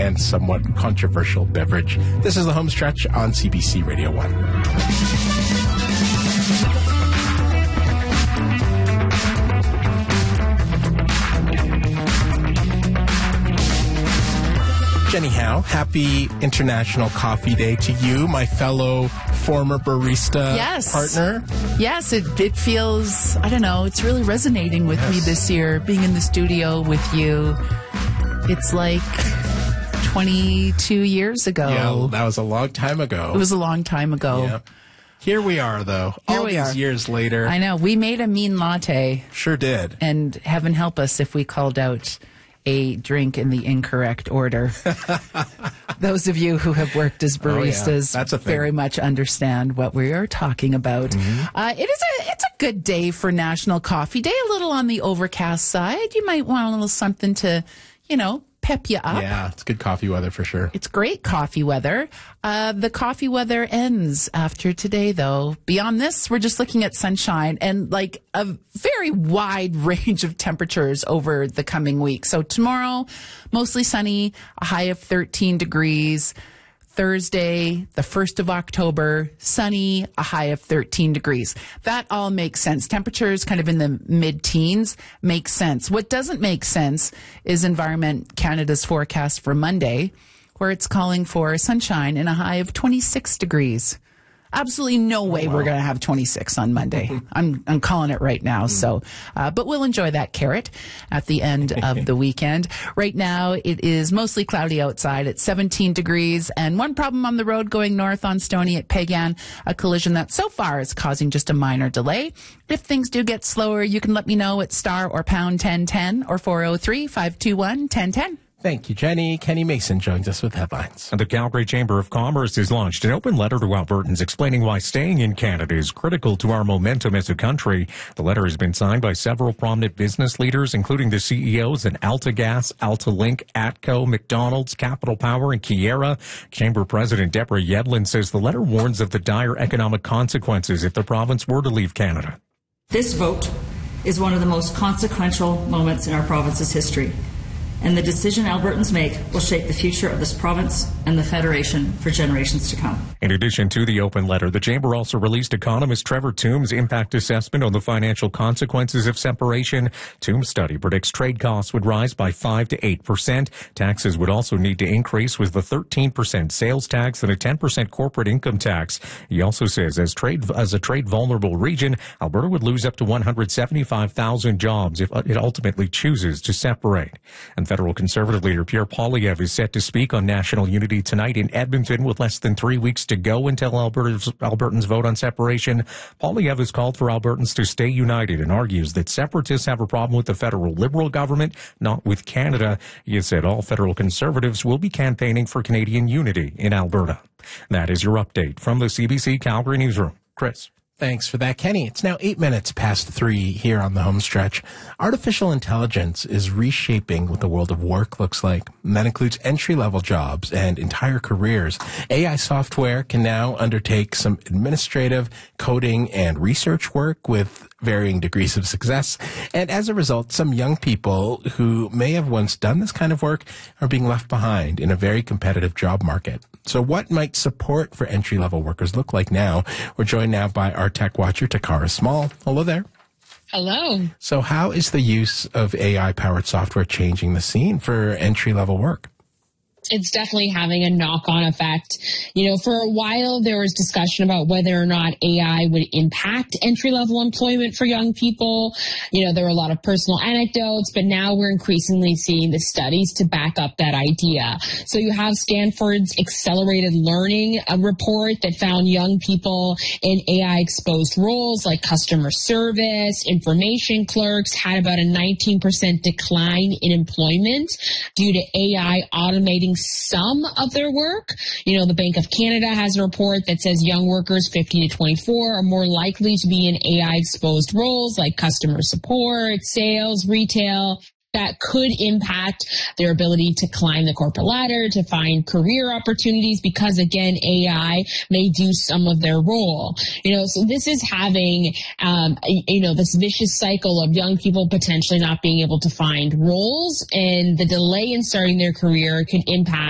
and somewhat controversial beverage. This is the home stretch on CBC Radio 1. Jenny Howe, happy International Coffee Day to you, my fellow former barista partner. Yes, it feels, I don't know, it's really resonating with me this year, being in the studio with you. It's like 22 years ago. Yeah, that was a long time ago. It was a long time ago. Yeah. Here we are, though, all these years later. I know. We made a mean latte. Sure did. And heaven help us if we called out a drink in the incorrect order. Those of you who have worked as baristas That's a thing. very much understand what we are talking about. Mm-hmm. It's a good day for National Coffee Day, a little on the overcast side. You might want a little something to, pep you up. Yeah, it's good coffee weather for sure. It's great coffee weather. The coffee weather ends after today, though. Beyond this, we're just looking at sunshine and like a very wide range of temperatures over the coming week. So tomorrow, mostly sunny, a high of 13 degrees. Thursday, the 1st of October, sunny, a high of 13 degrees. That all makes sense. Temperatures kind of in the mid-teens makes sense. What doesn't make sense is Environment Canada's forecast for Monday, where it's calling for sunshine and a high of 26 degrees. Absolutely no way we're going to have 26 on Monday. I'm calling it right now. So, but we'll enjoy that carrot at the end of the weekend. Right now, it is mostly cloudy outside at 17 degrees. And one problem on the road going north on Stoney at Pagan, a collision that so far is causing just a minor delay. If things do get slower, you can let me know at star or pound 1010 or 403-521-1010. Thank you, Jenny. Kenny Mason joins us with headlines. The Calgary Chamber of Commerce has launched an open letter to Albertans explaining why staying in Canada is critical to our momentum as a country. The letter has been signed by several prominent business leaders, including the CEOs at AltaGas, AltaLink, ATCO, McDonald's, Capital Power, and Keyera. Chamber President Deborah Yedlin says the letter warns of the dire economic consequences if the province were to leave Canada. This vote is one of the most consequential moments in our province's history, and the decision Albertans make will shape the future of this province and the Federation for generations to come. In addition to the open letter, the Chamber also released economist Trevor Toombs' impact assessment on the financial consequences of separation. Toombs' study predicts trade costs would rise by 5 to 8%. Taxes would also need to increase with the 13% sales tax and a 10% corporate income tax. He also says as a trade vulnerable region, Alberta would lose up to 175,000 jobs if it ultimately chooses to separate. And federal Conservative leader Pierre Poilievre is set to speak on national unity tonight in Edmonton with less than 3 weeks to go until Albertans vote on separation. Poilievre has called for Albertans to stay united and argues that separatists have a problem with the federal Liberal government, not with Canada. He has said all federal Conservatives will be campaigning for Canadian unity in Alberta. That is your update from the CBC Calgary Newsroom. Chris. Thanks for that, Kenny. It's now 8 minutes past 3 here on the home stretch. Artificial intelligence is reshaping what the world of work looks like. And that includes entry-level jobs and entire careers. AI software can now undertake some administrative, coding, and research work with varying degrees of success. And as a result, some young people who may have once done this kind of work are being left behind in a very competitive job market. So what might support for entry-level workers look like now? We're joined now by our tech watcher, Takara Small. Hello there. Hello. So how is the use of AI-powered software changing the scene for entry-level work? It's definitely having a knock-on effect. You know, for a while, there was discussion about whether or not AI would impact entry-level employment for young people. You know, there were a lot of personal anecdotes, but now we're increasingly seeing the studies to back up that idea. So you have Stanford's Accelerated Learning report that found young people in AI-exposed roles like customer service, information clerks had about a 19% decline in employment due to AI automating some of their work. You know, the Bank of Canada has a report that says young workers 15 to 24 are more likely to be in AI-exposed roles like customer support, sales, retail. That could impact their ability to climb the corporate ladder, to find career opportunities, because again, AI may do some of their role. You know, so this is having, this vicious cycle of young people potentially not being able to find roles, and the delay in starting their career could impact